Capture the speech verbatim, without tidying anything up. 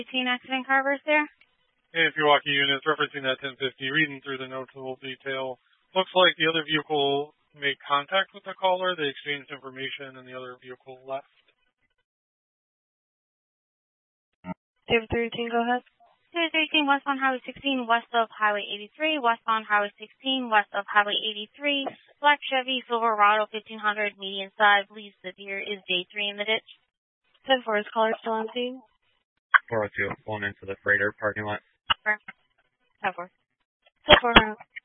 eighteen accident carvers there. Hey, if you're walking units, referencing that ten fifty, reading through the notable detail, looks like the other vehicle made contact with the caller, they exchanged information, and the other vehicle left. David thirteen, go ahead. David thirteen, westbound Highway sixteen, west of Highway eighty-three, westbound Highway sixteen, west of Highway eighty-three, black Chevy Silverado fifteen hundred, median size, leaves the deer, is J three in the ditch. ten four, is caller still on scene? four oh two, pulling into the freighter parking lot. ten four. ten four.